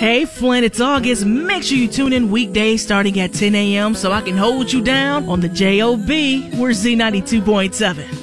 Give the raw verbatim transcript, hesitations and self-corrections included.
Hey Flint, it's August. Make sure you tune in weekdays starting at ten a.m. so I can hold you down on the J O B. We're Z ninety-two point seven.